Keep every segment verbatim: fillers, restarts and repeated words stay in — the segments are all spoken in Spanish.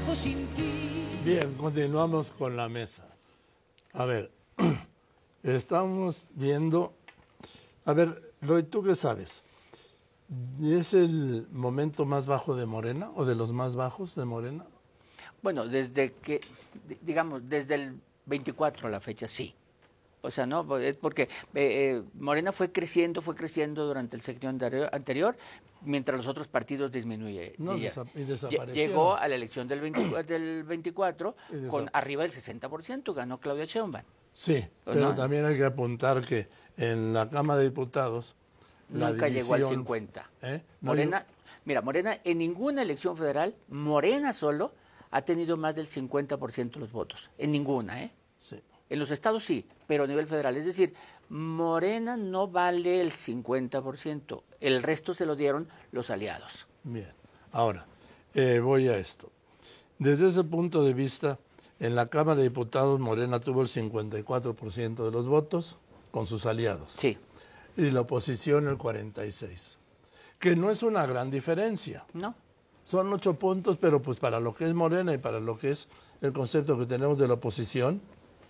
vivo sin ti. Bien, continuamos con la mesa. A ver, estamos viendo... A ver, Roy, ¿tú qué sabes? ¿Es el momento más bajo de Morena o de los más bajos de Morena? Bueno, desde que, digamos, desde el veinticuatro a la fecha, sí. O sea, no, es porque eh, eh, Morena fue creciendo, fue creciendo durante el sexenio anterior, anterior mientras los otros partidos disminuyen. No, y, desa y desaparecieron. Llegó a la elección del, veinte, del veinticuatro con arriba del sesenta por ciento, ganó Claudia Sheinbaum. Sí, pero no, también hay que apuntar que en la Cámara de Diputados nunca división, llegó al cincuenta. ¿eh? No, Morena, yo... mira, Morena en ninguna elección federal, Morena solo ha tenido más del cincuenta por ciento de los votos. En ninguna, ¿eh? Sí. En los estados sí, pero a nivel federal. Es decir, Morena no vale el cincuenta por ciento. El resto se lo dieron los aliados. Bien. Ahora, eh, voy a esto. Desde ese punto de vista, en la Cámara de Diputados, Morena tuvo el cincuenta y cuatro por ciento de los votos con sus aliados. Sí. Y la oposición el cuarenta y seis por ciento. Que no es una gran diferencia. No. Son ocho puntos, pero pues para lo que es Morena y para lo que es el concepto que tenemos de la oposición.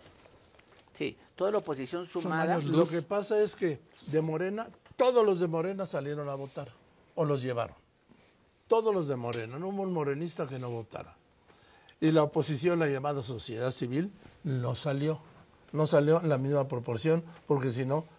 Sí, toda la oposición sumada. Lo que pasa es que de Morena, todos los de Morena salieron a votar, o los llevaron. Todos los de Morena, no hubo un morenista que no votara. Y la oposición, la llamada sociedad civil, no salió. No salió en la misma proporción, porque si no,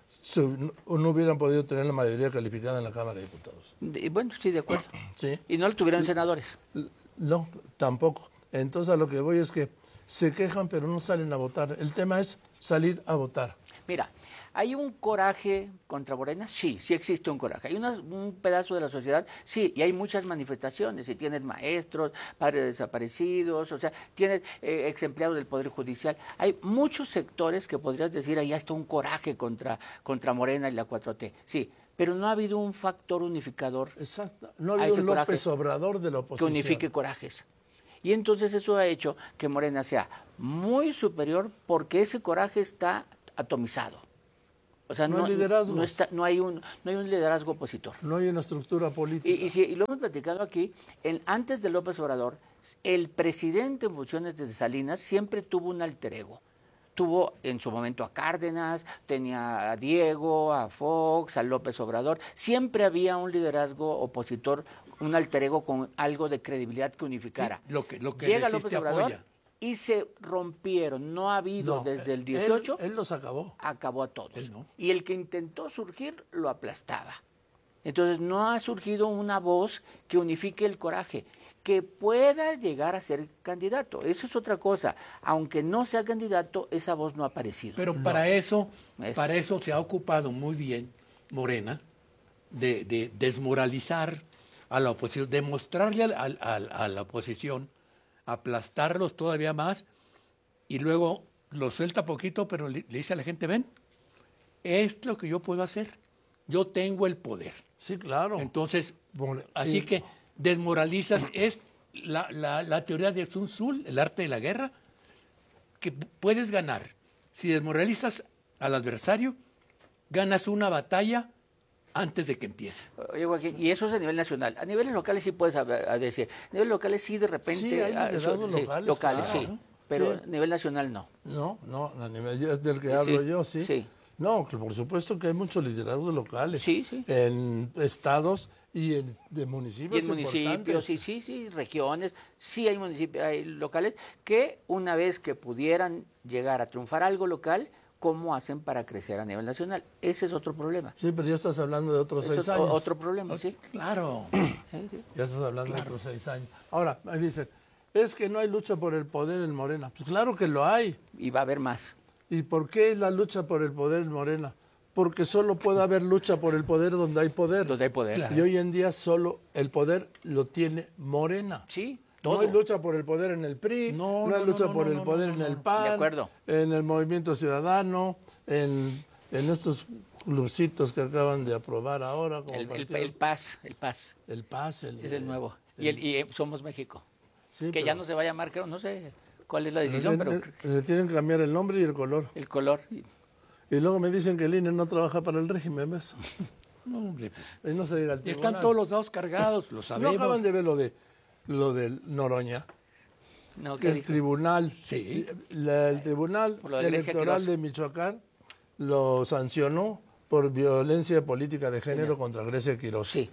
no hubieran podido tener la mayoría calificada en la Cámara de Diputados. De, bueno, sí, de acuerdo. ¿Sí? Y no lo tuvieron senadores. No, tampoco. Entonces a lo que voy es que se quejan, pero no salen a votar. El tema es salir a votar. Mira, ¿hay un coraje contra Morena? Sí, sí existe un coraje. Hay una, un pedazo de la sociedad, sí, y hay muchas manifestaciones. Y tienes maestros, padres desaparecidos, o sea, tienes eh, ex empleados del Poder Judicial. Hay muchos sectores que podrías decir, ahí está un coraje contra, contra Morena y la cuatro T. Sí, pero no ha habido un factor unificador. Exacto. No ha habido un López Obrador de la oposición. Que unifique corajes. Y entonces eso ha hecho que Morena sea muy superior porque ese coraje está atomizado. O sea, no, no, hay liderazgo. No, está, no, hay un, no hay un liderazgo opositor. No hay una estructura política. Y, y, si, y lo hemos platicado aquí, en, antes de López Obrador, el presidente en funciones de Salinas siempre tuvo un alter ego. Tuvo en su momento a Cárdenas, tenía a Diego, a Fox, a López Obrador. Siempre había un liderazgo opositor, un alter ego con algo de credibilidad que unificara. Sí, lo que, lo que Llega López Obrador apoya. Y se rompieron. No ha habido no, desde el dieciocho. Él, él los acabó. Acabó a todos. No. Y el que intentó surgir lo aplastaba. Entonces no ha surgido una voz que unifique el coraje, que pueda llegar a ser candidato. Eso es otra cosa. Aunque no sea candidato, esa voz no ha aparecido. Pero no. para eso, eso, para eso se ha ocupado muy bien Morena de, de desmoralizar a la oposición, demostrarle a, a, a la oposición, aplastarlos todavía más y luego los suelta poquito, pero le, le dice a la gente, ven, es lo que yo puedo hacer. Yo tengo el poder. Sí, claro. Entonces, bueno, así sí. que desmoralizas, es la, la, la teoría de Sun Tzu, el arte de la guerra, que puedes ganar. Si desmoralizas al adversario, ganas una batalla antes de que empiece. Oye, Joaquín, y eso es a nivel nacional. A niveles locales sí puedes a, a decir. A niveles locales sí, de repente. Sí, hay a, eso, locales, sí, locales claro. sí. Pero sí. a nivel nacional no. No, no, a nivel es del que hablo sí, yo, sí. Sí. No, por supuesto que hay muchos liderazgos locales. Sí, sí. En estados y en de municipios. Y en municipios, sí, sí, sí, regiones, sí hay municipios, hay locales que una vez que pudieran llegar a triunfar algo local, ¿cómo hacen para crecer a nivel nacional? Ese es otro problema. Sí, pero ya estás hablando de otros Eso seis es años. Otro problema, sí. Claro. Sí, sí. Ya estás hablando claro. de otros seis años. Ahora, me dicen, es que no hay lucha por el poder en Morena. Pues claro que lo hay. Y va a haber más. ¿Y por qué la lucha por el poder en Morena? Porque solo puede haber lucha por el poder donde hay poder. Donde hay poder. Claro. Y hoy en día solo el poder lo tiene Morena. Sí, todo. No hay lucha por el poder en el P R I, no, no, no hay lucha no, por no, el poder no, no, en el P A N, de acuerdo. en el Movimiento Ciudadano, en, en estos clubcitos que acaban de aprobar ahora. Como el, el, el P A S, el P A S. El P A S. El, es el nuevo. El, y, el, y Somos México. Sí, que pero, ya no se va a llamar, creo, no sé cuál es la decisión, le, pero... Le, le tienen que cambiar el nombre y el color. El color. Y luego me dicen que el I N E no trabaja para el régimen, ¿ves? No, hombre. Y no se diga el Están todos los dados cargados, lo sabemos. ¿No acaban de ver lo de, lo de Noroña? No, ¿qué el dijo? tribunal, Sí. la- el tribunal Por lo de Grecia electoral Quirós. de Michoacán lo sancionó por violencia política de género contra Grecia Quirós. Sí.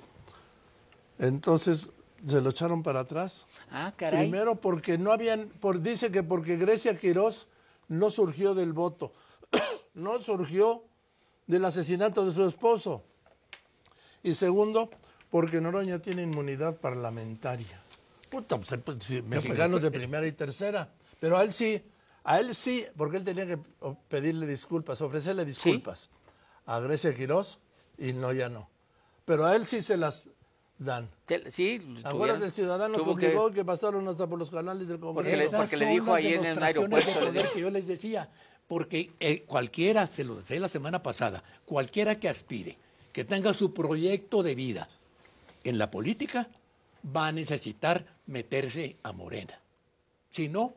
Entonces se lo echaron para atrás. Ah, caray. Primero porque no habían, por, dice que porque Grecia Quirós no surgió del voto, no surgió del asesinato de su esposo. Y segundo, porque Noroña tiene inmunidad parlamentaria. Puta, pues, pues, sí, mexicanos de primera y tercera. Pero a él sí, a él sí, porque él tenía que pedirle disculpas, ofrecerle disculpas a Grecia Quirós y no, ya no. Pero a él sí se las dan. Te- Sí, Acuérdate tuvieron- del ciudadano que tuvo que- obligó que pasaron hasta por los canales del Porque le- Congreso. Esas porque le son dijo las ahí en el demostraciones aeropuerto, de le poder dijo. que yo les decía, porque eh, cualquiera, se lo decía la semana pasada, cualquiera que aspire, que tenga su proyecto de vida en la política, va a necesitar meterse a Morena. Si no,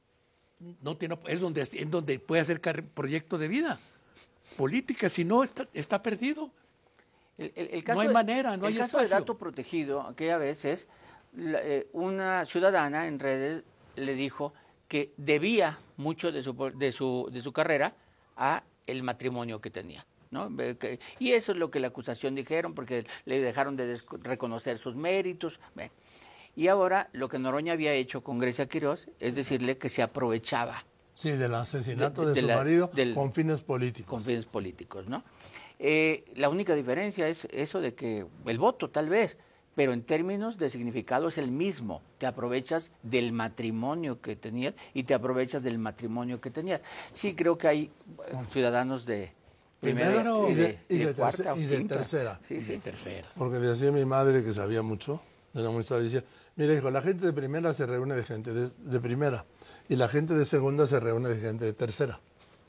no tiene, es donde, es donde puede hacer car- proyecto de vida. Política, si no, está, está perdido. El, el- el No caso hay de- manera, no el hay caso de espacio. dato protegido, aquella vez es, la- eh, una ciudadana en redes le dijo que debía mucho de su, de su, de su carrera a el matrimonio que tenía. ¿No? Ve que- Y eso es lo que la acusación dijeron, porque le dejaron de desco- reconocer sus méritos. Ven. Y ahora lo que Noroña había hecho con Grecia Quirós es decirle que se aprovechaba Sí, del asesinato De- de, de su la- marido del- con fines políticos. con fines políticos, ¿no? Eh, la única diferencia es eso de que el voto, tal vez, pero en términos de significado es el mismo. Te aprovechas del matrimonio que tenías y te aprovechas del matrimonio que tenías. Sí, creo que hay eh, ciudadanos de primera Primero y y de, de- y de cuarta terce- o y de quinta. tercera. Sí, Y sí. de tercera. Porque decía mi madre, que sabía mucho, era muy sabia, decía, mira hijo, la gente de primera se reúne de gente de, de primera y la gente de segunda se reúne de gente de tercera.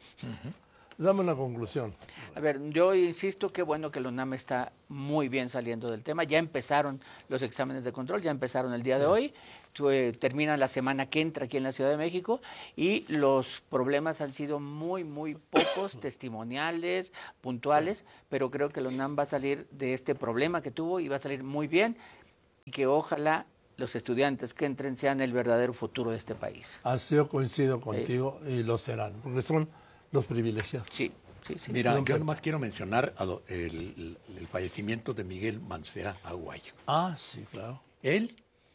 Dame una conclusión. A ver, yo insisto que bueno que la UNAM está muy bien saliendo del tema. Ya empezaron los exámenes de control, ya empezaron el día de hoy, tu- eh, terminan la semana que entra aquí en la Ciudad de México y los problemas han sido muy, muy pocos, testimoniales, puntuales, pero creo que la UNAM va a salir de este problema que tuvo y va a salir muy bien y que ojalá los estudiantes que entren sean el verdadero futuro de este país. Así yo coincido contigo y lo serán, porque son los privilegiados. Sí, sí, sí. Mira, No, yo pero- nomás quiero mencionar a do- el, el- el fallecimiento de Miguel Mancera Aguayo. Ah, sí, claro. Él,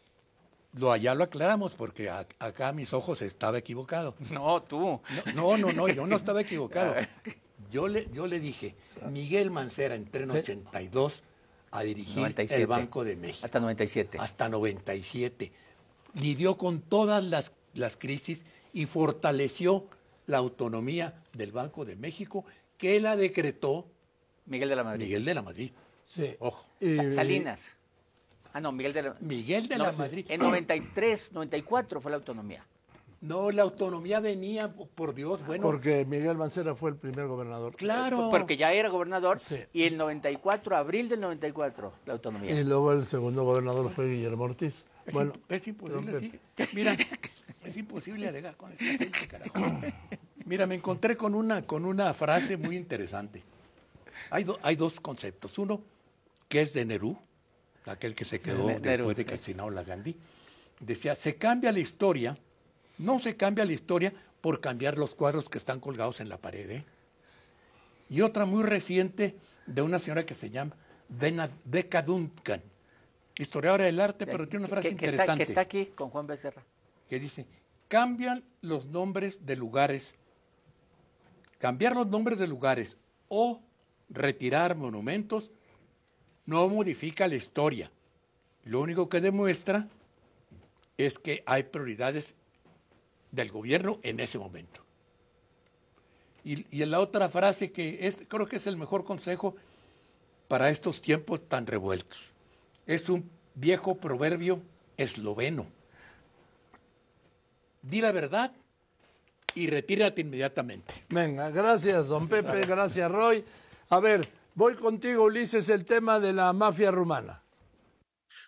lo, allá lo aclaramos porque a- acá a mis ojos estaba equivocado. No, tú. No, no, no, yo no estaba equivocado. Yo le, yo le dije, Miguel Mancera entró en Sí. ochenta y dos a dirigir noventa y siete. el Banco de México. Hasta noventa y siete. Hasta noventa y siete. Lidió con todas las, las crisis y fortaleció la autonomía del Banco de México que la decretó Miguel de la Madrid. Miguel de la Madrid. Sí. Ojo. Y- Sa- Salinas. Ah, no, Miguel de la Miguel de no, la Madrid. En noventa y tres, noventa y cuatro fue la autonomía. No, la autonomía venía, por Dios, bueno, Porque Miguel Mancera fue el primer gobernador. claro. Porque ya era gobernador. Sí. Y el noventa y cuatro, abril del noventa y cuatro, la Y autonomía. luego el segundo gobernador fue Guillermo Ortiz. Es, Bueno, imp- es imposible, don sí. Mira, es imposible alegar con esta gente, carajo. Mira, me encontré con una, con una frase muy interesante. Hay, do- hay dos conceptos. Uno, que es de Nerú, aquel que se quedó Ne- Nehru. después de que asesinó a Gandhi. Decía, se cambia la historia, no se cambia la historia por cambiar los cuadros que están colgados en la pared. ¿eh? Y otra muy reciente de una señora que se llama Dena- Decca Duncan, historiadora del arte, pero tiene una frase que, que está, interesante que está aquí con Juan Becerra. que dice, cambian los nombres de lugares, cambiar los nombres de lugares o retirar monumentos no modifica la historia. Lo único que demuestra es que hay prioridades del gobierno en ese momento. Y, y la otra frase que es, creo que es el mejor consejo para estos tiempos tan revueltos. Es un viejo proverbio esloveno. Di la verdad y retírate inmediatamente. venga, gracias, don Pepe, gracias, Roy. A ver, voy contigo, Ulises, el tema de la mafia rumana.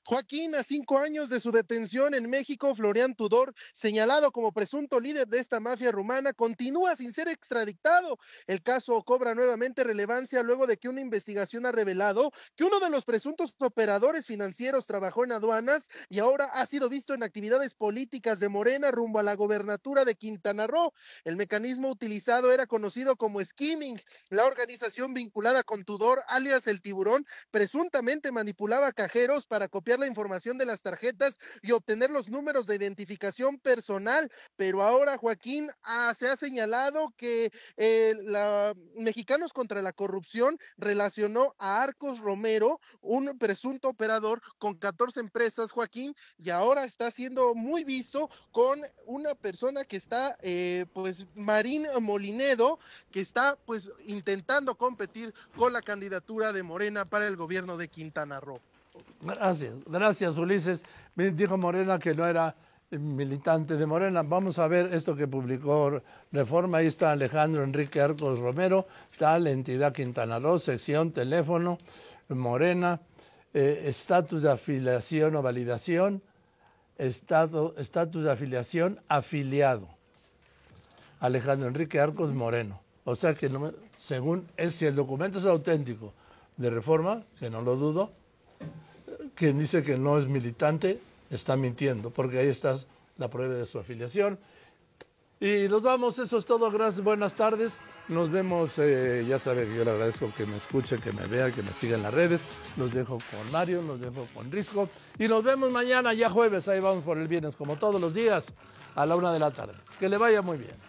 Joaquín, a cinco años de su detención en México, Florian Tudor, señalado como presunto líder de esta mafia rumana, continúa sin ser extraditado. El caso cobra nuevamente relevancia luego de que una investigación ha revelado que uno de los presuntos operadores financieros trabajó en aduanas y ahora ha sido visto en actividades políticas de Morena rumbo a la gobernatura de Quintana Roo. El mecanismo utilizado era conocido como skimming. La organización vinculada con Tudor, alias El Tiburón, presuntamente manipulaba cajeros para copiar la información de las tarjetas y obtener los números de identificación personal, pero ahora Joaquín ah, se ha señalado que eh, la Mexicanos contra la Corrupción relacionó a Arcos Romero, un presunto operador con catorce empresas, Joaquín, y ahora está siendo muy visto con una persona que está, eh, pues, Marín Molinedo, que está, pues, intentando competir con la candidatura de Morena para el gobierno de Quintana Roo. Gracias, gracias Ulises. Me dijo Morena que no era militante de Morena. Vamos a ver esto que publicó Reforma. Ahí está Alejandro Enrique Arcos Romero, tal entidad Quintana Roo, sección, teléfono, Morena, eh, estatus de afiliación o validación, estado, estatus de afiliación, afiliado. Alejandro Enrique Arcos Moreno. O sea que, no, según él, si el documento es auténtico de Reforma, que no lo dudo, quien dice que no es militante está mintiendo, porque ahí está la prueba de su afiliación. Y nos vamos, eso es todo, gracias, buenas tardes. Nos vemos, eh, ya sabe que yo le agradezco que me escuche, que me vea, que me siga en las redes. Los dejo con Mario, los dejo con Risco. Y nos vemos mañana, ya jueves, ahí vamos por el viernes, como todos los días, a la una de la tarde. Que le vaya muy bien.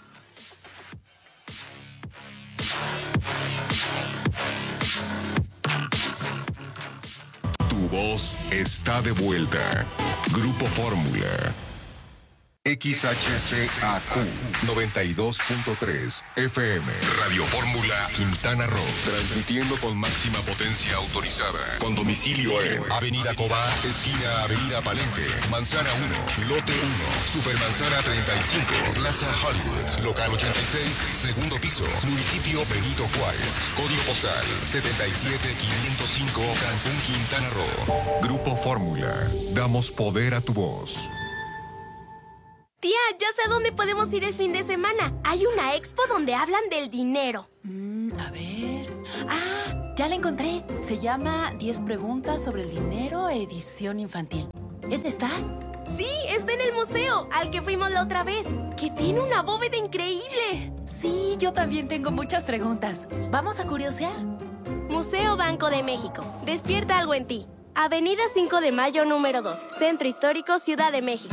Tu voz está de vuelta. Grupo Fórmula. X H C A Q noventa y dos punto tres F M. Radio Fórmula Quintana Roo. Transmitiendo con máxima potencia autorizada. Con domicilio en Avenida Cobá, esquina Avenida Palenque, Manzana uno, Lote uno, Supermanzana treinta y cinco, Plaza Hollywood, Local ochenta y seis, segundo piso, Municipio Benito Juárez. Código postal setenta y siete quinientos cinco, Cancún, Quintana Roo. Grupo Fórmula. Damos poder a tu voz. Tía, ya sé a dónde podemos ir el fin de semana. Hay una expo donde hablan del dinero. Mm, a ver... Ah, ya la encontré. Se llama diez preguntas sobre el dinero, edición infantil. ¿Es esta? Sí, está en el museo, al que fuimos la otra vez, que tiene una bóveda increíble. Sí, yo también tengo muchas preguntas. ¿Vamos a curiosear? Museo Banco de México. Despierta algo en ti. Avenida cinco de Mayo, número dos. Centro Histórico, Ciudad de México.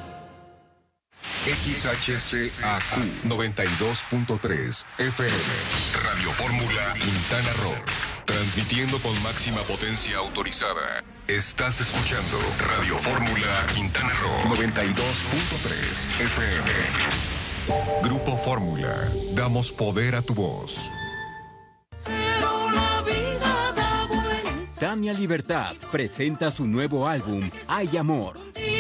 X H C A Q noventa y dos punto tres F M. Radio Fórmula Quintana Roo. Transmitiendo con máxima potencia autorizada. Estás escuchando Radio Fórmula Quintana Roo noventa y dos punto tres F M. Grupo Fórmula. Damos poder a tu voz. Tania Libertad presenta su nuevo álbum, Hay Amor.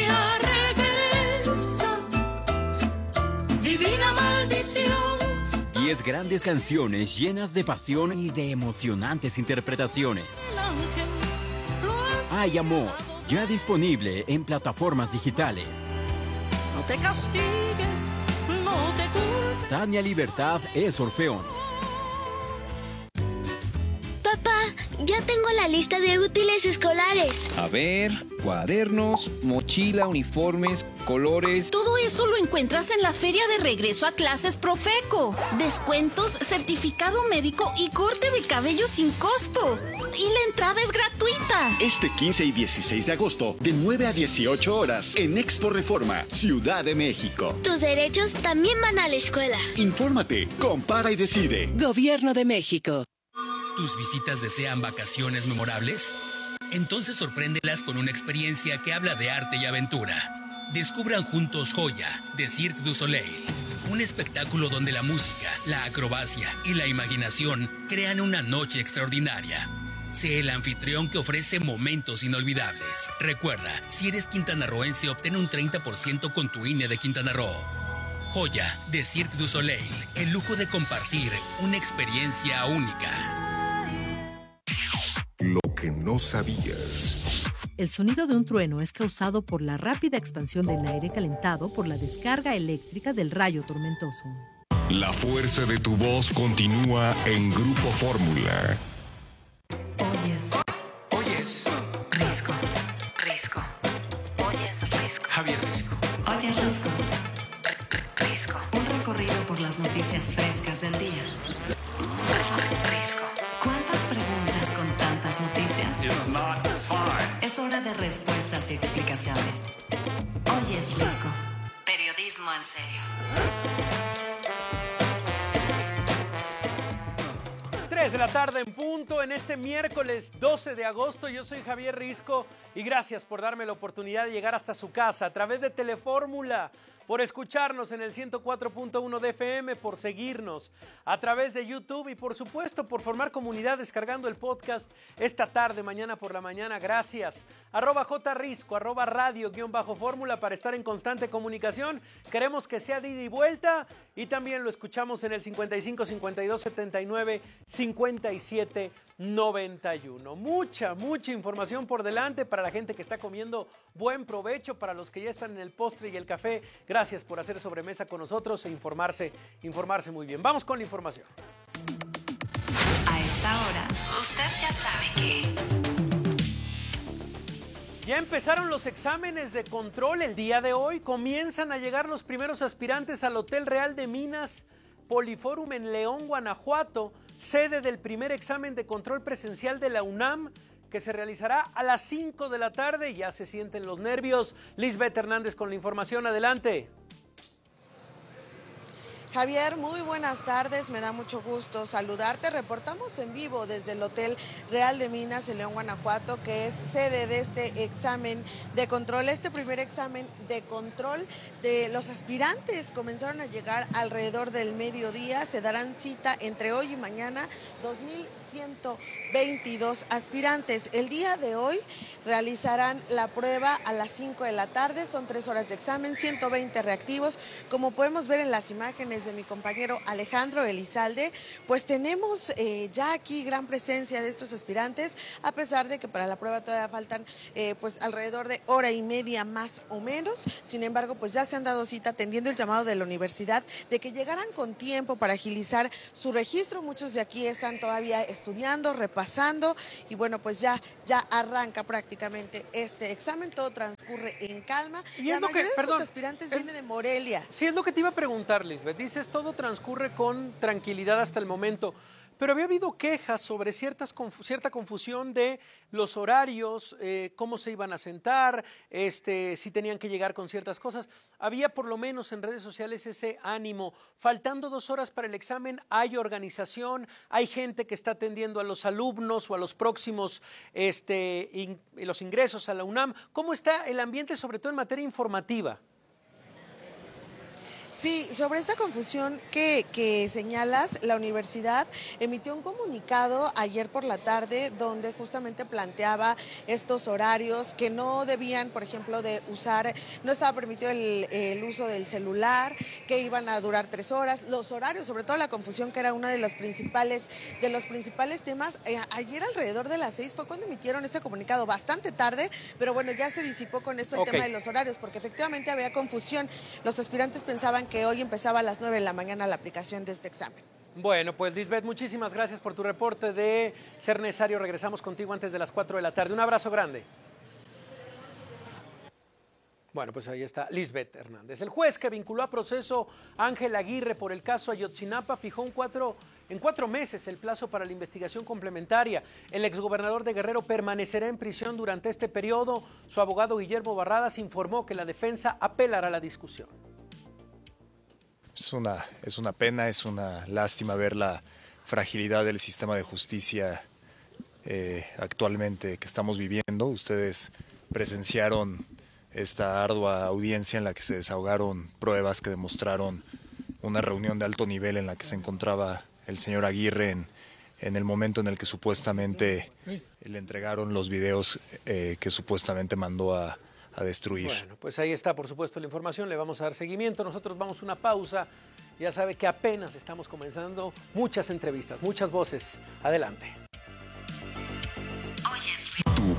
Divina maldición. Diez grandes canciones llenas de pasión y de emocionantes interpretaciones. Hay Amor, ya disponible en plataformas digitales. No te castigues, no te culpes. Tania Libertad es Orfeón. Papá, ya tengo la lista de útiles escolares. A ver, cuadernos, mochila, uniformes, colores. Todo eso lo encuentras en la feria de regreso a clases Profeco. Descuentos, certificado médico y corte de cabello sin costo. Y la entrada es gratuita. Este quince y dieciséis de agosto, de nueve a dieciocho horas, en Expo Reforma, Ciudad de México. Tus derechos también van a la escuela. Infórmate, compara y decide. Gobierno de México. ¿Tus visitas desean vacaciones memorables? Entonces sorpréndelas con una experiencia que habla de arte y aventura. Descubran juntos Joya, de Cirque du Soleil. Un espectáculo donde la música, la acrobacia y la imaginación crean una noche extraordinaria. Sé el anfitrión que ofrece momentos inolvidables. Recuerda, si eres quintanarroense, obtén un treinta por ciento con tu I N E de Quintana Roo. Joya, de Cirque du Soleil. El lujo de compartir una experiencia única. Lo que no sabías. El sonido de un trueno es causado por la rápida expansión del aire calentado por la descarga eléctrica del rayo tormentoso. La fuerza de tu voz continúa en Grupo Fórmula. Oyes. Oyes. Risco. Risco. Oyes Risco. Javier Risco. Oyes Risco. R- Risco. Un recorrido por las noticias frescas del día. R- Risco. ¿Cuántas preguntas con tantas noticias? It's not fine. Es hora de respuestas y explicaciones. Oyes Risco. Periodismo en serio. tres de la tarde en punto en este miércoles doce de agosto. Yo soy Javier Risco y gracias por darme la oportunidad de llegar hasta su casa a través de Telefórmula, por escucharnos en el ciento cuatro punto uno de F M, por seguirnos a través de YouTube y por supuesto por formar comunidad descargando el podcast esta tarde, mañana por la mañana. Gracias. Arroba J Risco, arroba radio guión bajo fórmula para estar en constante comunicación. Queremos que sea de ida y vuelta y también lo escuchamos en el cincuenta y cinco, cincuenta y dos, setenta y nueve, cincuenta y siete, noventa y uno. Mucha, mucha información por delante para la gente que está comiendo. Buen provecho para los que ya están en el postre y el café. Gracias por hacer sobremesa con nosotros e informarse, informarse muy bien. Vamos con la información. A esta hora, usted ya sabe que... Ya empezaron los exámenes de control el día de hoy. Comienzan a llegar los primeros aspirantes al Hotel Real de Minas Poliforum en León, Guanajuato, sede del primer examen de control presencial de la UNAM, que se realizará a las cinco de la tarde. Ya se sienten los nervios. Lisbeth Hernández con la información. Adelante. Javier, muy buenas tardes, me da mucho gusto saludarte. Reportamos en vivo desde el Hotel Real de Minas en León, Guanajuato, que es sede de este examen de control. Este primer examen de control de los aspirantes comenzaron a llegar alrededor del mediodía. Se darán cita entre hoy y mañana, dos mil ciento veintidós aspirantes. El día de hoy realizarán la prueba a las cinco de la tarde, son tres horas de examen, ciento veinte reactivos. Como podemos ver en las imágenes de mi compañero Alejandro Elizalde, pues tenemos eh, ya aquí gran presencia de estos aspirantes, a pesar de que para la prueba todavía faltan eh, pues alrededor de hora y media más o menos. Sin embargo, pues ya se han dado cita atendiendo el llamado de la universidad de que llegaran con tiempo para agilizar su registro. Muchos de aquí están todavía estudiando, repasando y bueno, pues ya, ya arranca prácticamente este examen. Todo transcurre en calma. Y la es lo que, mayoría de perdón, estos aspirantes es, vienen de Morelia. Sí, es lo que te iba a preguntar, Lisbeth. Dices, todo transcurre con tranquilidad hasta el momento, pero había habido quejas sobre ciertas, cierta confusión de los horarios, eh, cómo se iban a sentar, este, si tenían que llegar con ciertas cosas. Había por lo menos en redes sociales ese ánimo. Faltando dos horas para el examen, hay organización, hay gente que está atendiendo a los alumnos o a los próximos este, in, los ingresos a la UNAM. ¿Cómo está el ambiente, sobre todo en materia informativa? Sí, sobre esa confusión que, que señalas, la universidad emitió un comunicado ayer por la tarde donde justamente planteaba estos horarios que no debían, por ejemplo, de usar, no estaba permitido el, el uso del celular, que iban a durar tres horas, los horarios, sobre todo la confusión que era uno de los principales, de los principales temas. Eh, ayer alrededor de las seis fue cuando emitieron este comunicado, bastante tarde, pero bueno, ya se disipó con esto el Okay. tema de los horarios, porque efectivamente había confusión. Los aspirantes pensaban que hoy empezaba a las nueve de la mañana la aplicación de este examen. Bueno, pues Lisbeth, muchísimas gracias por tu reporte de Ser Necesario. Regresamos contigo antes de las cuatro de la tarde. Un abrazo grande. Bueno, pues ahí está Lisbeth Hernández. El juez que vinculó a proceso a Ángel Aguirre por el caso Ayotzinapa fijó un cuatro, en cuatro meses el plazo para la investigación complementaria. El exgobernador de Guerrero permanecerá en prisión durante este periodo. Su abogado Guillermo Barradas informó que la defensa apelará a la discusión. Es una, es una pena, es una lástima ver la fragilidad del sistema de justicia eh, actualmente que estamos viviendo. Ustedes presenciaron esta ardua audiencia en la que se desahogaron pruebas que demostraron una reunión de alto nivel en la que se encontraba el señor Aguirre en, en el momento en el que supuestamente le entregaron los videos eh, que supuestamente mandó a a destruir. Bueno, pues ahí está, por supuesto, la información. Le vamos a dar seguimiento. Nosotros vamos a una pausa. Ya sabe que apenas estamos comenzando. Muchas entrevistas, muchas voces. Adelante. Tu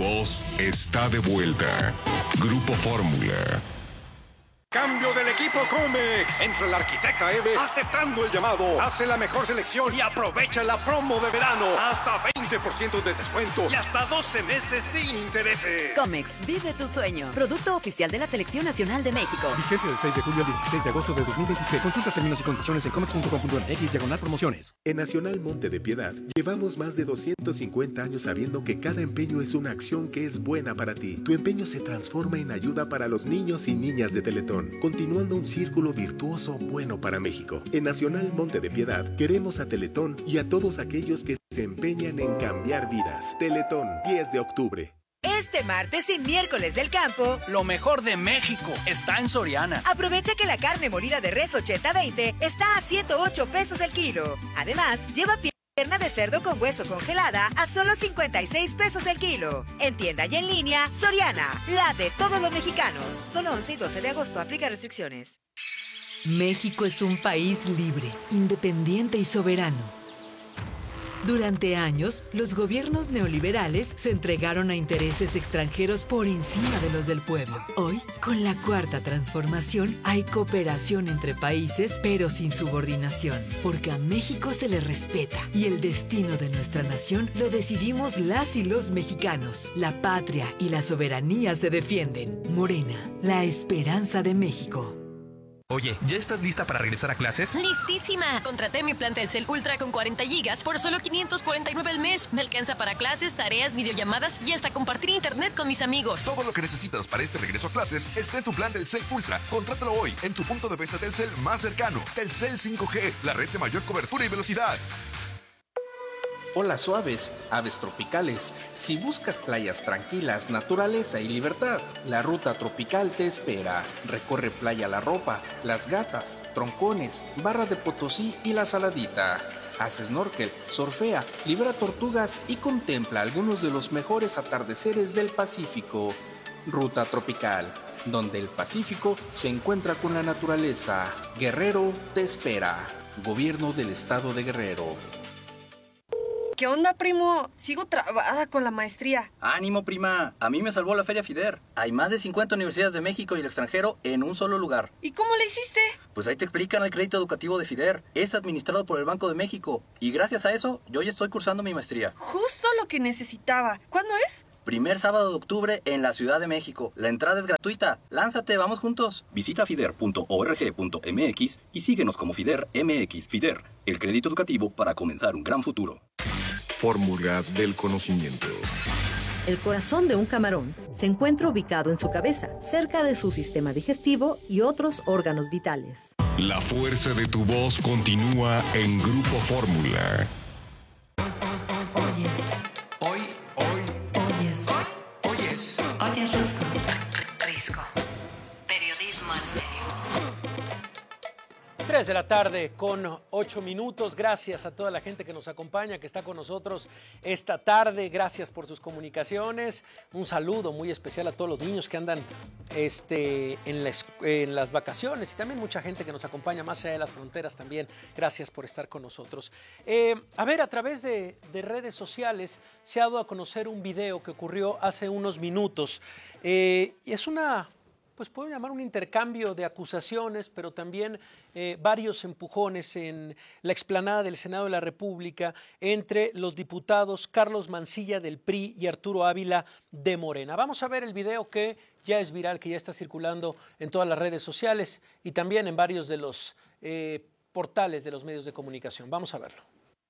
voz está de vuelta. Grupo Fórmula. Cambio del equipo Comex. Entra el arquitecta Eve aceptando el llamado. Hace la mejor selección y aprovecha la promo de verano. Hasta veinte por ciento de descuento y hasta doce meses sin intereses. Comex, vive tus sueños. Producto oficial de la Selección Nacional de México. Vigencia del seis de julio al dieciséis de agosto de dos mil veintiséis. Consulta términos y condiciones en comex punto com punto m x diagonal promociones. En Nacional Monte de Piedad llevamos más de doscientos cincuenta años sabiendo que cada empeño es una acción que es buena para ti. Tu empeño se transforma en ayuda para los niños y niñas de Teletón, continuando un círculo virtuoso bueno para México. En Nacional Monte de Piedad queremos a Teletón y a todos aquellos que se empeñan en cambiar vidas. Teletón, diez de octubre. Este martes y miércoles del campo, lo mejor de México está en Soriana. Aprovecha que la carne molida de res ochenta veinte está a ciento ocho pesos el kilo. Además, lleva pierna de cerdo con hueso congelada a solo cincuenta y seis pesos el kilo. En tienda y en línea, Soriana, la de todos los mexicanos. Solo once y doce de agosto, aplica restricciones. México es un país libre, independiente y soberano. Durante años, los gobiernos neoliberales se entregaron a intereses extranjeros por encima de los del pueblo. Hoy, con la cuarta transformación, hay cooperación entre países, pero sin subordinación, porque a México se le respeta y el destino de nuestra nación lo decidimos las y los mexicanos. La patria y la soberanía se defienden. Morena, la esperanza de México. Oye, ¿ya estás lista para regresar a clases? ¡Listísima! Contraté mi plan Telcel Ultra con cuarenta gigas por solo quinientos cuarenta y nueve al mes. Me alcanza para clases, tareas, videollamadas y hasta compartir internet con mis amigos. Todo lo que necesitas para este regreso a clases está en tu plan Telcel Ultra. Contrátalo hoy en tu punto de venta Telcel más cercano. Telcel cinco G, la red de mayor cobertura y velocidad. Olas suaves, aves tropicales. Si buscas playas tranquilas, naturaleza y libertad, la ruta tropical te espera. Recorre Playa La Ropa, Las Gatas, Troncones, Barra de Potosí y La Saladita. Haz snorkel, surfea, libera tortugas y contempla algunos de los mejores atardeceres del Pacífico. Ruta tropical, donde el Pacífico se encuentra con la naturaleza. Guerrero te espera. Gobierno del Estado de Guerrero. ¿Qué onda, primo? Sigo trabada con la maestría. ¡Ánimo, prima! A mí me salvó la Feria FIDER. Hay más de cincuenta universidades de México y el extranjero en un solo lugar. ¿Y cómo le hiciste? Pues ahí te explican el crédito educativo de FIDER. Es administrado por el Banco de México. Y gracias a eso, yo ya estoy cursando mi maestría. Justo lo que necesitaba. ¿Cuándo es? Primer sábado de octubre en la Ciudad de México. La entrada es gratuita. Lánzate, vamos juntos. Visita fider punto org punto m x y síguenos como FIDER M X. FIDER, el crédito educativo para comenzar un gran futuro. Fórmula del conocimiento. El corazón de un camarón se encuentra ubicado en su cabeza, cerca de su sistema digestivo y otros órganos vitales. La fuerza de tu voz continúa en Grupo Fórmula. Oyes. Hoy, hoy. Oyes. Oyes. Oyes Risco. Risco. Periodismo en serio. tres de la tarde con ocho minutos. Gracias a toda la gente que nos acompaña, que está con nosotros esta tarde. Gracias por sus comunicaciones. Un saludo muy especial a todos los niños que andan este, en, la, en las vacaciones y también mucha gente que nos acompaña más allá de las fronteras también. Gracias por estar con nosotros. Eh, a ver, a través de, de redes sociales se ha dado a conocer un video que ocurrió hace unos minutos. Eh, y es una... pues puedo llamar un intercambio de acusaciones, pero también eh, varios empujones en la explanada del Senado de la República entre los diputados Carlos Mancilla del P R I y Arturo Ávila de Morena. Vamos a ver el video que ya es viral, que ya está circulando en todas las redes sociales y también en varios de los eh, portales de los medios de comunicación. Vamos a verlo.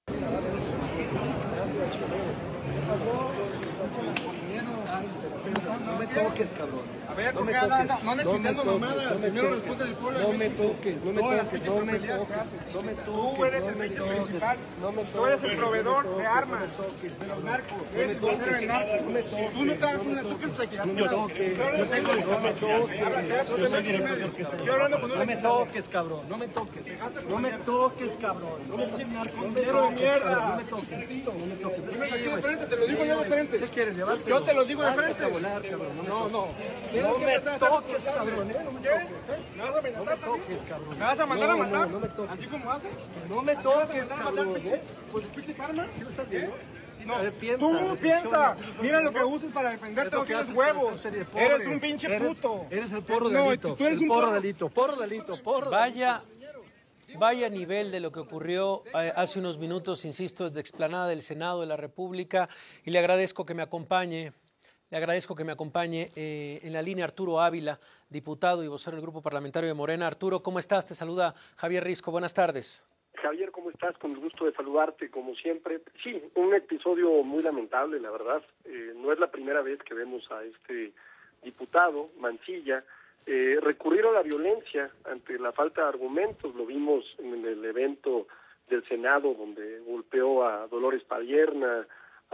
No me toques, cabrón. A ver, no me toques. Anda, no andes quitando mamadas. Primero responde el pueblo. No me toques, no me toques, no me toques. No me toques. Tú eres el pinche principal. Tú eres el proveedor de armas de los narcos. Eres el vocero de narcos. Si tú no te hagas una, ¿tú qué estás aquí? No me toques. Yo tengo Yo hablando con un No me toques, cabrón. No me toques. No me toques, cabrón. No me toques. No me toques. No me toques. Dime aquí de frente, te lo digo yo de frente. ¿Qué quieres llevar? Yo te lo digo de frente. No, no. No me toques, cabrón. No me toques, cabrón. ¿Me vas a mandar a matar? No me toques. ¿Así como haces? No me toques, cabrón. Pues pinches armas. ¿Sí lo estás viendo? No, tú piensa, mira lo que usas para defenderte, no tienes huevos. Eres un pinche puto. Eres el porro delito. Tú eres un porro delito, porro delito, porro. Vaya, vaya nivel de lo que ocurrió eh, hace unos minutos, insisto, desde explanada del Senado de la República, y le agradezco que me acompañe. Le agradezco que me acompañe eh, en la línea Arturo Ávila, diputado y vocero del Grupo Parlamentario de Morena. Arturo, ¿cómo estás? Te saluda Javier Risco. Buenas tardes. Javier, ¿cómo estás? Con el gusto de saludarte, como siempre. Sí, un episodio muy lamentable, la verdad. Eh, no es la primera vez que vemos a este diputado, Mancilla, eh, recurrir a la violencia ante la falta de argumentos. Lo vimos en el evento del Senado, donde golpeó a Dolores Padierna,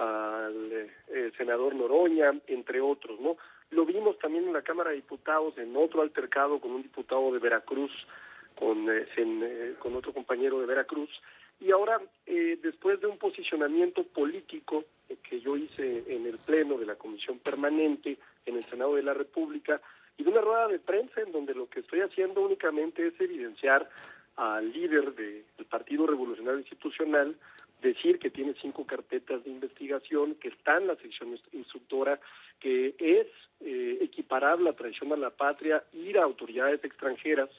al eh, senador Noroña, entre otros, ¿no? Lo vimos también en la Cámara de Diputados, en otro altercado con un diputado de Veracruz, con, eh, en, eh, con otro compañero de Veracruz, y ahora, eh, después de un posicionamiento político eh, que yo hice en el Pleno de la Comisión Permanente, en el Senado de la República, y de una rueda de prensa en donde lo que estoy haciendo únicamente es evidenciar al líder de, del Partido Revolucionario Institucional, decir que tiene cinco carpetas de investigación, que está en la sección instructora, que es eh, equiparar la traición a la patria, ir a autoridades extranjeras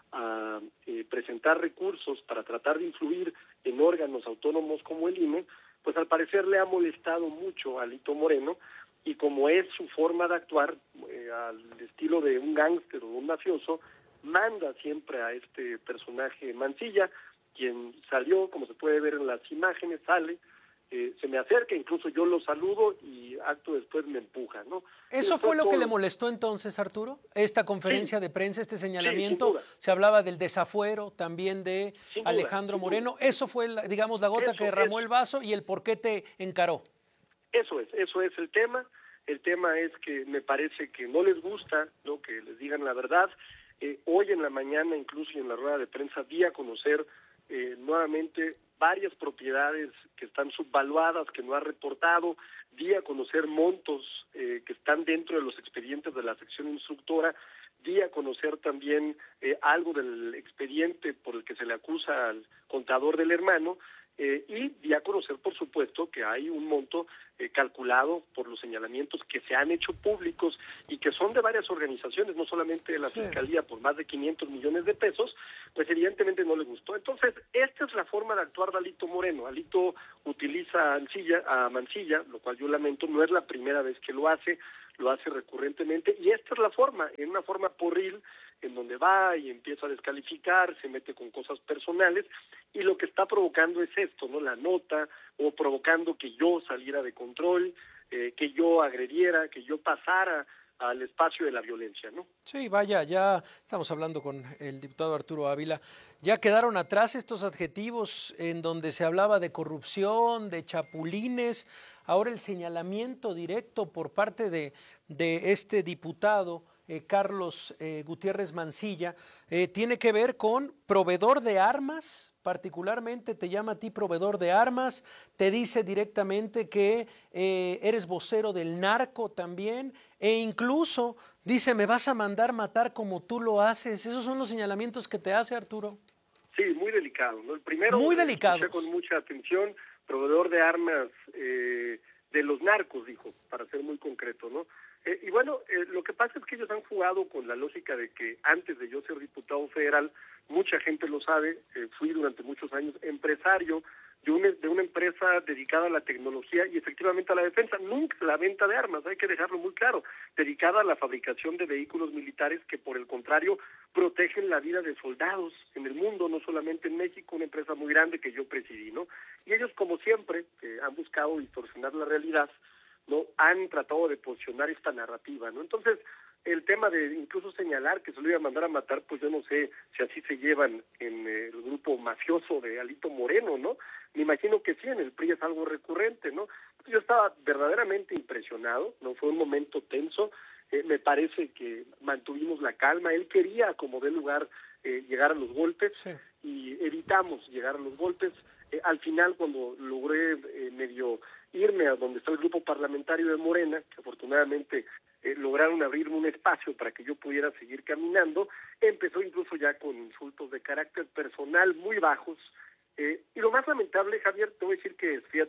a eh, presentar recursos para tratar de influir en órganos autónomos como el I N E, pues al parecer le ha molestado mucho a Alito Moreno, y como es su forma de actuar, eh, al estilo de un gángster o un mafioso, manda siempre a este personaje Mancilla, quien salió, como se puede ver en las imágenes, sale, eh, se me acerca, incluso yo lo saludo y acto después me empuja, ¿no? ¿Eso después fue lo todo... que le molestó entonces, Arturo? Esta conferencia sí. de prensa, este Sí, señalamiento, sin duda. se hablaba del desafuero también de Sin duda, Alejandro sin Moreno. duda. Eso fue, la, digamos, la gota Eso, que derramó eso. el vaso y el por qué te encaró. Eso es, eso es el tema. El tema es que me parece que no les gusta, ¿no?, que les digan la verdad. Eh, hoy en la mañana, incluso y en la rueda de prensa, di a conocer eh, nuevamente varias propiedades que están subvaluadas, que no ha reportado, di a conocer montos eh, que están dentro de los expedientes de la sección instructora, di a conocer también eh, algo del expediente por el que se le acusa al contador del hermano, eh, y di a conocer, por supuesto, que hay un monto eh, calculado por los señalamientos que se han hecho públicos y que son de varias organizaciones, no solamente de la sí. Fiscalía, por más de quinientos millones de pesos, pues evidentemente no le gustó. Entonces, esta es la forma de actuar de Alito Moreno. Alito utiliza a Mancilla, a Mancilla, lo cual yo lamento, no es la primera vez que lo hace, lo hace recurrentemente, y esta es la forma, en una forma porril, en donde va y empieza a descalificar, se mete con cosas personales, y lo que está provocando es esto, ¿no? La nota, o provocando que yo saliera de control, eh, que yo agrediera, que yo pasara al espacio de la violencia, ¿no? Sí, vaya, ya estamos hablando con el diputado Arturo Ávila, ya quedaron atrás estos adjetivos en donde se hablaba de corrupción, de chapulines, ahora el señalamiento directo por parte de, de este diputado, eh, Carlos eh, Gutiérrez Mancilla, eh, tiene que ver con proveedor de armas, particularmente te llama a ti proveedor de armas, te dice directamente que eh, eres vocero del narco también, e incluso dice, me vas a mandar matar como tú lo haces. Esos son los señalamientos que te hace, Arturo. Sí, muy delicado, ¿no? El primero, muy delicado, con mucha atención, proveedor de armas eh, de los narcos, dijo, para ser muy concreto, ¿no? Eh, y bueno, eh, lo que pasa es que ellos han jugado con la lógica de que antes de yo ser diputado federal, mucha gente lo sabe, eh, fui durante muchos años empresario de una, de una empresa dedicada a la tecnología y efectivamente a la defensa, nunca la venta de armas, hay que dejarlo muy claro, dedicada a la fabricación de vehículos militares que por el contrario protegen la vida de soldados en el mundo, no solamente en México, una empresa muy grande que yo presidí, ¿no? Y ellos, como siempre, eh, han buscado distorsionar la realidad, ¿no? Han tratado de posicionar esta narrativa, ¿no? Entonces, el tema de incluso señalar que se lo iba a mandar a matar, pues yo no sé si así se llevan en el grupo mafioso de Alito Moreno, ¿no? Me imagino que sí, en el P R I es algo recurrente, ¿no? Yo estaba verdaderamente impresionado, ¿no? Fue un momento tenso, eh, me parece que mantuvimos la calma, él quería, como de lugar, eh, llegar a los golpes, sí. Y evitamos llegar a los golpes. Eh, al final, cuando logré eh, medio irme a donde está el grupo parlamentario de Morena, que afortunadamente eh, lograron abrirme un espacio para que yo pudiera seguir caminando, empezó incluso ya con insultos de carácter personal muy bajos, eh, y lo más lamentable, Javier, te voy a decir que, fíjate,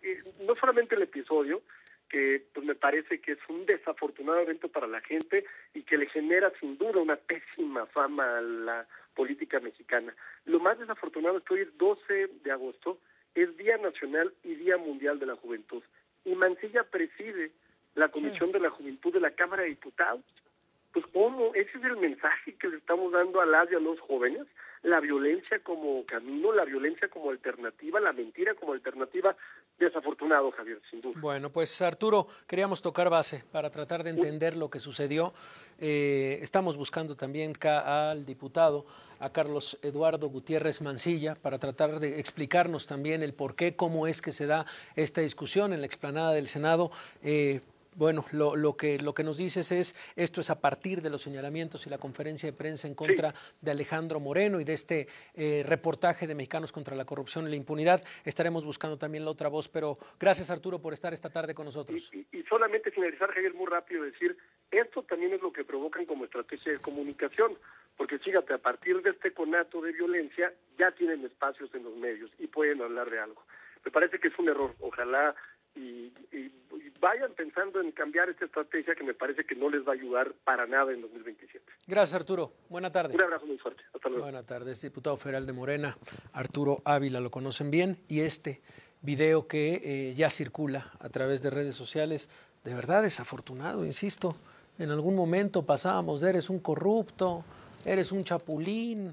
eh, no solamente el episodio, que pues me parece que es un desafortunado evento para la gente y que le genera sin duda una pésima fama a la política mexicana. Lo más desafortunado es que hoy es doce de agosto, es Día Nacional y Día Mundial de la Juventud. Y Mancilla preside la Comisión de la Juventud de la Cámara de Diputados. Pues ¿cómo? Ese es el mensaje que le estamos dando a las y a los jóvenes. La violencia como camino, la violencia como alternativa, la mentira como alternativa. Desafortunado, Javier, sin duda. Bueno, pues Arturo, queríamos tocar base para tratar de entender lo que sucedió. Eh, estamos buscando también al diputado, a Carlos Eduardo Gutiérrez Mancilla, para tratar de explicarnos también el por qué, cómo es que se da esta discusión en la explanada del Senado. Eh, Bueno, lo, lo, que, lo que nos dices es, esto es a partir de los señalamientos y la conferencia de prensa en contra sí. de Alejandro Moreno y de este eh, reportaje de Mexicanos contra la Corrupción y la Impunidad. Estaremos buscando también la otra voz, pero gracias, Arturo, por estar esta tarde con nosotros. Y, y, y solamente finalizar, Javier, muy rápido, decir, esto también es lo que provocan como estrategia de comunicación, porque fíjate, a partir de este conato de violencia ya tienen espacios en los medios y pueden hablar de algo. Me parece que es un error, ojalá Y, y, y vayan pensando en cambiar esta estrategia que me parece que no les va a ayudar para nada en dos mil veintisiete. Gracias, Arturo. Buena tarde. Un abrazo muy fuerte. Hasta luego. Buena tarde. Es diputado federal de Morena, Arturo Ávila, lo conocen bien, y este video que eh, ya circula a través de redes sociales, de verdad desafortunado, insisto. En algún momento pasábamos de eres un corrupto, eres un chapulín,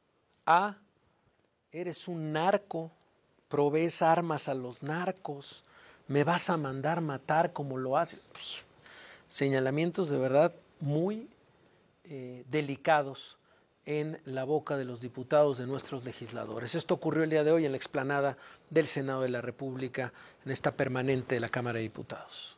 a eres un narco, provees armas a los narcos, me vas a mandar matar como lo haces. Sí. Señalamientos de verdad muy eh, delicados en la boca de los diputados, de nuestros legisladores. Esto ocurrió el día de hoy en la explanada del Senado de la República, en esta permanente de la Cámara de Diputados.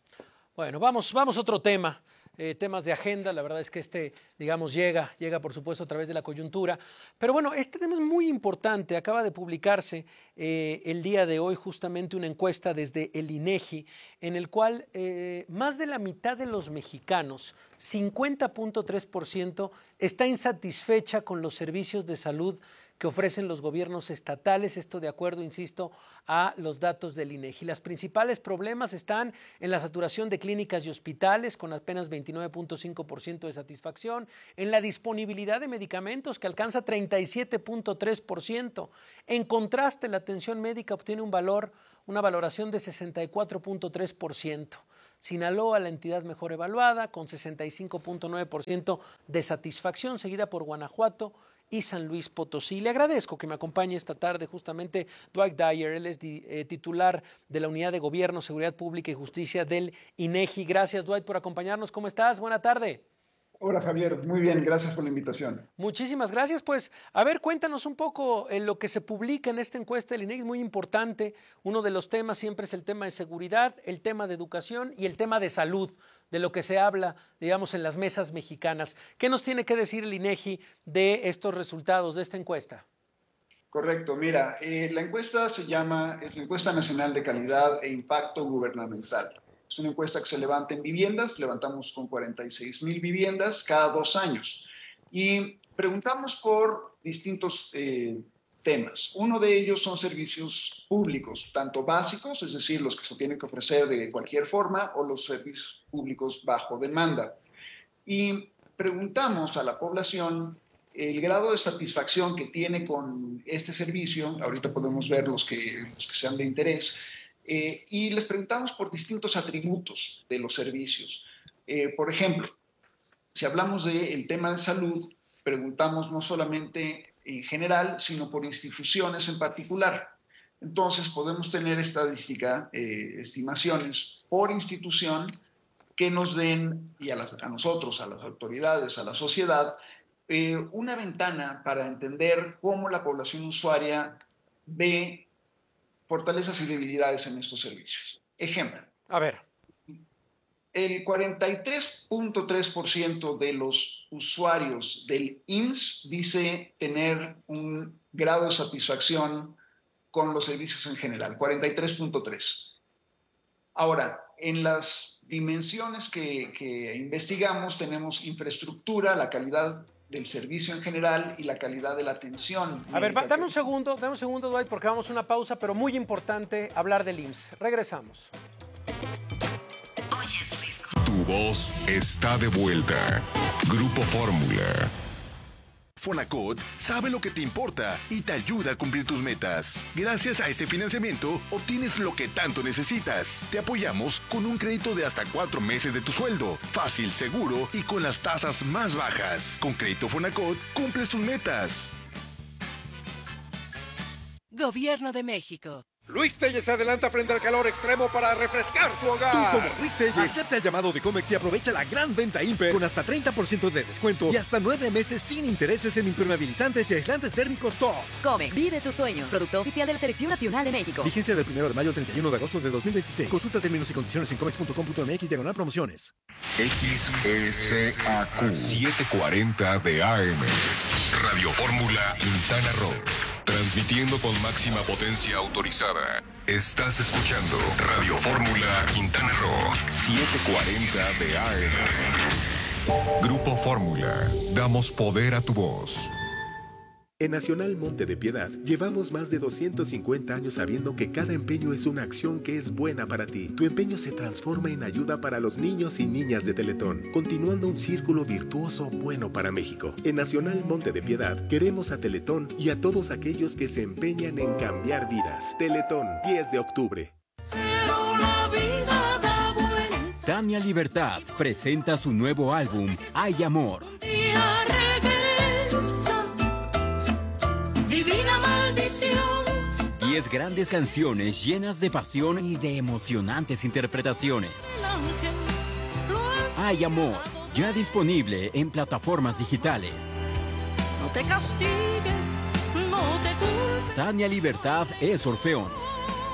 Bueno, vamos, vamos a otro tema. Eh, temas de agenda, la verdad es que este, digamos, llega, llega por supuesto a través de la coyuntura, pero bueno, este tema es muy importante. Acaba de publicarse eh, el día de hoy justamente una encuesta desde el INEGI, en el cual eh, más de la mitad de los mexicanos, cincuenta punto tres por ciento, está insatisfecha con los servicios de salud que ofrecen los gobiernos estatales, esto de acuerdo, insisto, a los datos del INEGI. Los principales problemas están en la saturación de clínicas y hospitales, con apenas veintinueve punto cinco por ciento de satisfacción, en la disponibilidad de medicamentos, que alcanza treinta y siete punto tres por ciento. En contraste, la atención médica obtiene un valor, una valoración de sesenta y cuatro punto tres por ciento. Sinaloa, la entidad mejor evaluada, con sesenta y cinco punto nueve por ciento de satisfacción, seguida por Guanajuato y San Luis Potosí. Le agradezco que me acompañe esta tarde justamente Dwight Dyer, él es di, eh, titular de la Unidad de Gobierno, Seguridad Pública y Justicia del INEGI. Gracias, Dwight, por acompañarnos. ¿Cómo estás? Buena tarde. Hola, Javier. Muy bien, gracias por la invitación. Muchísimas gracias. Pues, a ver, cuéntanos un poco en lo que se publica en esta encuesta del INEGI, es muy importante. Uno de los temas siempre es el tema de seguridad, el tema de educación y el tema de salud, de lo que se habla, digamos, en las mesas mexicanas. ¿Qué nos tiene que decir el INEGI de estos resultados, de esta encuesta? Correcto. Mira, eh, la encuesta se llama, es la Encuesta Nacional de Calidad e Impacto Gubernamental. Es una encuesta que se levanta en viviendas, levantamos con cuarenta y seis mil viviendas cada dos años. Y preguntamos por distintos eh, temas. Uno de ellos son servicios públicos, tanto básicos, es decir, los que se tienen que ofrecer de cualquier forma, o los servicios públicos bajo demanda. Y preguntamos a la población el grado de satisfacción que tiene con este servicio. Ahorita podemos ver los que, los que sean de interés. Eh, y les preguntamos por distintos atributos de los servicios. Eh, por ejemplo, si hablamos del tema de salud, preguntamos no solamente en general, sino por instituciones en particular. Entonces podemos tener estadística, eh, estimaciones por institución que nos den, y a, las, a nosotros, a las autoridades, a la sociedad, eh, una ventana para entender cómo la población usuaria ve fortalezas y debilidades en estos servicios. Ejemplo. A ver. El cuarenta y tres punto tres por ciento de los usuarios del I M S S dice tener un grado de satisfacción con los servicios en general, cuarenta y tres punto tres. Ahora, en las dimensiones que, que investigamos tenemos infraestructura, la calidad del servicio en general y la calidad de la atención. A ver, va, dame un segundo, dame un segundo, Dwight, porque vamos a una pausa, pero muy importante hablar del I M S S. Regresamos. Oyes Risco. Tu voz está de vuelta. Grupo Fórmula. Fonacot sabe lo que te importa y te ayuda a cumplir tus metas. Gracias a este financiamiento, obtienes lo que tanto necesitas. Te apoyamos con un crédito de hasta cuatro meses de tu sueldo. Fácil, seguro y con las tasas más bajas. Con Crédito Fonacot, cumples tus metas. Gobierno de México. Luis Telles se adelanta frente al calor extremo para refrescar tu hogar. Tú, como Luis Telles, acepta el llamado de Comex y aprovecha la gran venta Imper con hasta treinta por ciento de descuento y hasta nueve meses sin intereses en impermeabilizantes y aislantes térmicos Top. Comex, vive tus sueños. Producto oficial de la Selección Nacional de México. Vigencia del primero de mayo al treinta y uno de agosto de dos mil veintiséis. Consulta términos y condiciones en comex punto com punto mx diagonal promociones. X S A Q setecientos cuarenta de A M. Radio Fórmula Quintana Roo. Transmitiendo con máxima potencia autorizada. Estás escuchando Radio Fórmula Quintana Roo setecientos cuarenta de A M. Grupo Fórmula. Damos poder a tu voz. En Nacional Monte de Piedad, llevamos más de doscientos cincuenta años sabiendo que cada empeño es una acción que es buena para ti. Tu empeño se transforma en ayuda para los niños y niñas de Teletón, continuando un círculo virtuoso bueno para México. En Nacional Monte de Piedad, queremos a Teletón y a todos aquellos que se empeñan en cambiar vidas. Teletón, diez de octubre. Tania Libertad presenta su nuevo álbum, Hay Amor. Divina maldición. Diez grandes canciones llenas de pasión y de emocionantes interpretaciones. Hay Amor, ya disponible en plataformas digitales. No te castigues, no te culpes. Tania Libertad es Orfeón.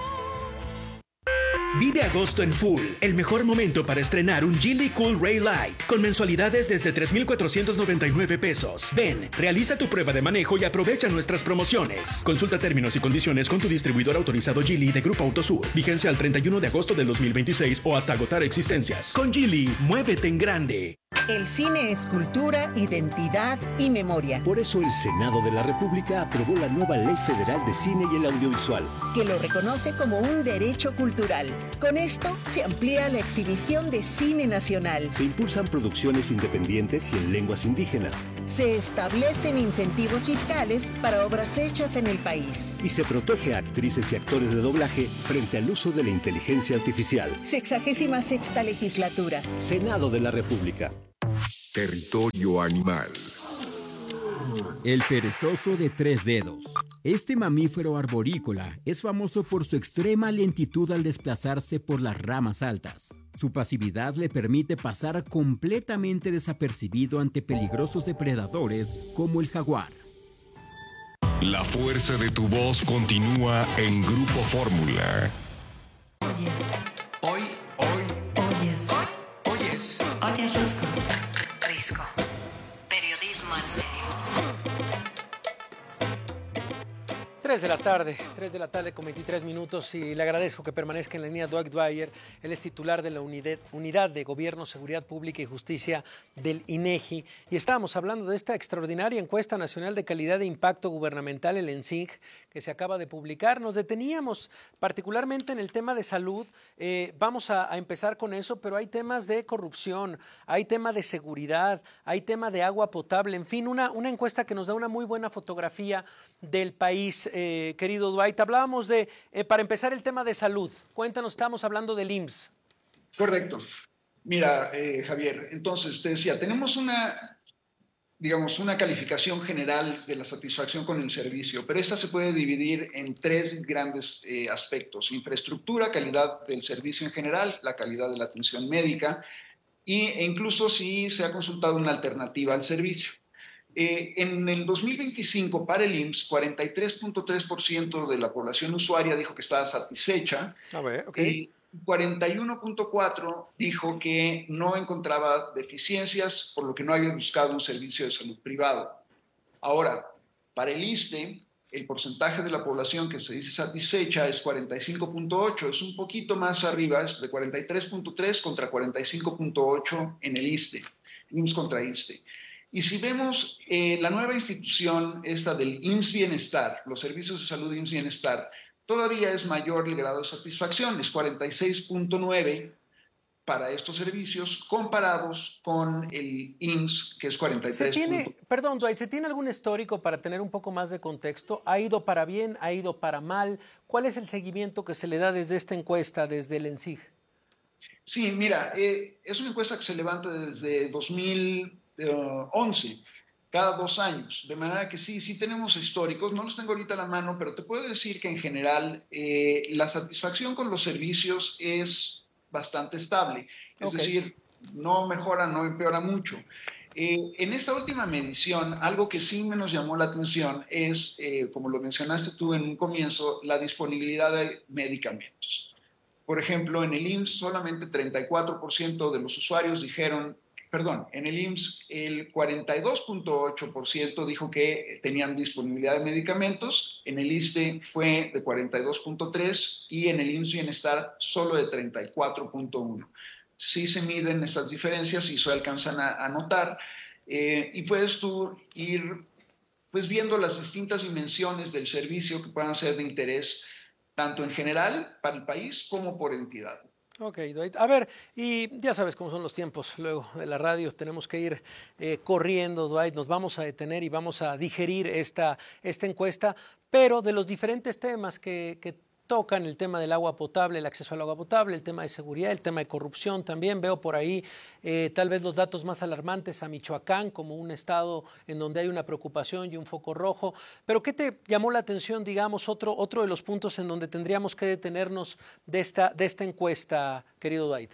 Vive agosto en full, el mejor momento para estrenar un Geely Cool Ray Light con mensualidades desde tres mil cuatrocientos noventa y nueve pesos. Ven, realiza tu prueba de manejo y aprovecha nuestras promociones. Consulta términos y condiciones con tu distribuidor autorizado Geely de Grupo Autosur. Vigencia al treinta y uno de agosto del dos mil veintiséis o hasta agotar existencias. Con Geely, muévete en grande. El cine es cultura, identidad y memoria. Por eso el Senado de la República aprobó la nueva Ley Federal de Cine y el Audiovisual, que lo reconoce como un derecho cultural. Con esto se amplía la exhibición de cine nacional. Se impulsan producciones independientes y en lenguas indígenas. Se establecen incentivos fiscales para obras hechas en el país. Y se protege a actrices y actores de doblaje frente al uso de la inteligencia artificial. Sexagésima sexta legislatura. Senado de la República. Territorio animal. El perezoso de tres dedos. Este mamífero arborícola es famoso por su extrema lentitud al desplazarse por las ramas altas. Su pasividad le permite pasar completamente desapercibido ante peligrosos depredadores como el jaguar. La fuerza de tu voz continúa en Grupo Fórmula. Oyes. Hoy, hoy. Oyes. Oyes. Oyes Risco. Risco. Periodismo en serio. tres de la tarde, tres de la tarde con veintitrés minutos y le agradezco que permanezca en la línea Dwight Dwyer. Él es titular de la unidad, unidad de Gobierno, Seguridad Pública y Justicia del INEGI. Y estábamos hablando de esta extraordinaria encuesta nacional de calidad de impacto gubernamental, el ENSIG, que se acaba de publicar. Nos deteníamos particularmente en el tema de salud. Eh, vamos a, a empezar con eso, pero hay temas de corrupción, hay tema de seguridad, hay tema de agua potable, en fin, una, una encuesta que nos da una muy buena fotografía del país. Eh, querido Dwight, hablábamos de, eh, para empezar, el tema de salud. Cuéntanos, estamos hablando del I M S S. Correcto. Mira, eh, Javier, entonces te decía, tenemos una, digamos, una calificación general de la satisfacción con el servicio, pero esta se puede dividir en tres grandes eh, aspectos: infraestructura, calidad del servicio en general, la calidad de la atención médica y, e incluso si se ha consultado una alternativa al servicio. Eh, en el dos mil veinticinco, para el I M S S, cuarenta y tres punto tres por ciento de la población usuaria dijo que estaba satisfecha. A ver, ok. Y cuarenta y uno punto cuatro por ciento dijo que no encontraba deficiencias, por lo que no había buscado un servicio de salud privado. Ahora, para el ISSSTE, el porcentaje de la población que se dice satisfecha es cuarenta y cinco punto ocho, es un poquito más arriba, es de cuarenta y tres punto tres contra cuarenta y cinco punto ocho en el ISSSTE, I M S S contra ISSSTE. Y si vemos eh, la nueva institución, esta del I M S S Bienestar, los servicios de salud I M S S Bienestar, todavía es mayor el grado de satisfacción, es cuarenta y seis punto nueve para estos servicios, comparados con el I M S S, que es cuarenta y tres. ¿Se tiene, perdón, Dwight, ¿se tiene algún histórico para tener un poco más de contexto? ¿Ha ido para bien? ¿Ha ido para mal? ¿Cuál es el seguimiento que se le da desde esta encuesta, desde el ENSIG? Sí, mira, eh, es una encuesta que se levanta desde dos mil once, cada dos años, de manera que sí, sí tenemos históricos, no los tengo ahorita a la mano, pero te puedo decir que en general eh, la satisfacción con los servicios es bastante estable, es Okay. decir, no mejora, no empeora mucho. Eh, en esta última medición, algo que sí me nos llamó la atención es, eh, como lo mencionaste tú en un comienzo, la disponibilidad de medicamentos. Por ejemplo, en el I M S S solamente treinta y cuatro por ciento de los usuarios dijeron, perdón, en el I M S S el cuarenta y dos punto ocho por ciento dijo que tenían disponibilidad de medicamentos, en el ISSSTE fue de cuarenta y dos punto tres y en el I M S S Bienestar solo de treinta y cuatro punto uno. Sí se miden estas diferencias y se alcanzan a, a notar eh, y puedes tú ir pues viendo las distintas dimensiones del servicio que puedan ser de interés tanto en general para el país como por entidad. Ok, Dwight. A ver, y ya sabes cómo son los tiempos luego de la radio, tenemos que ir eh, corriendo, Dwight, nos vamos a detener y vamos a digerir esta, esta encuesta, pero de los diferentes temas que, que tocan, el tema del agua potable, el acceso al agua potable, el tema de seguridad, el tema de corrupción también, veo por ahí eh, tal vez los datos más alarmantes a Michoacán como un estado en donde hay una preocupación y un foco rojo, pero ¿qué te llamó la atención, digamos, otro, otro de los puntos en donde tendríamos que detenernos de esta, de esta encuesta, querido Dwight?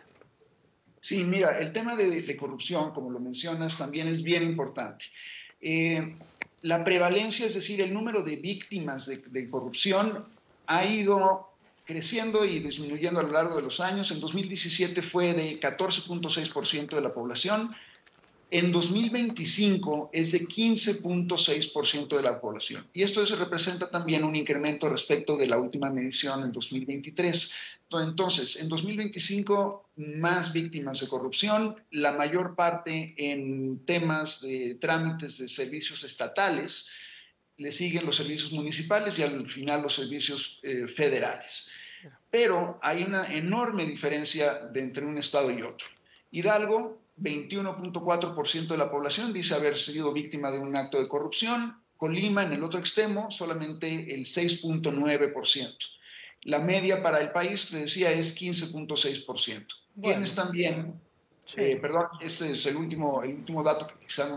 Sí, mira, el tema de, de corrupción, como lo mencionas, también es bien importante. Eh, la prevalencia, es decir, el número de víctimas de, de corrupción ha ido creciendo y disminuyendo a lo largo de los años. En dos mil diecisiete fue de catorce punto seis por ciento de la población. En dos mil veinticinco es de quince punto seis por ciento de la población. Y esto se representa también un incremento respecto de la última medición en dos mil veintitrés. Entonces, en dos mil veinticinco, más víctimas de corrupción, la mayor parte en temas de trámites de servicios estatales, le siguen los servicios municipales y al final los servicios eh, federales. Pero hay una enorme diferencia de entre un estado y otro. Hidalgo, veintiuno punto cuatro por ciento de la población dice haber sido víctima de un acto de corrupción. Colima, en el otro extremo, solamente el seis punto nueve por ciento. La media para el país, te decía, es quince punto seis por ciento. Bueno. Tienes también, sí. eh, perdón, este es el último, el último dato que quizá